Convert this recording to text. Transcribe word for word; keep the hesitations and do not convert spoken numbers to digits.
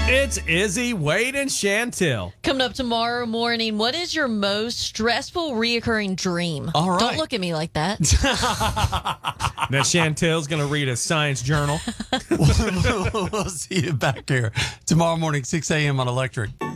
It's Izzy, Wade, and Chantel. Coming up tomorrow morning, what is your most stressful reoccurring dream? All right. Don't look at me like that. That Chantel's going to read a science journal. We'll see you back here tomorrow morning, six a.m. on Electric.